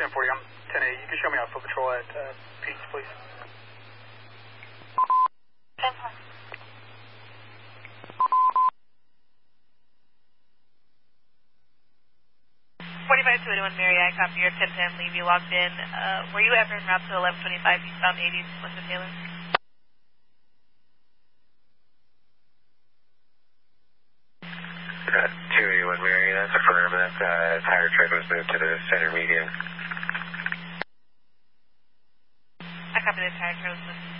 1040, I'm 1080. You can show me out for patrol at Peach, please. 1040. 45-281 Mary, I copy your 1010, leave you logged in. Were you ever en route to 1125 eastbound 80 Melissa Taylor? Uh, 281 Mary, that's affirmed. That tire tread was moved to the center median. I copy the tire tread was moved.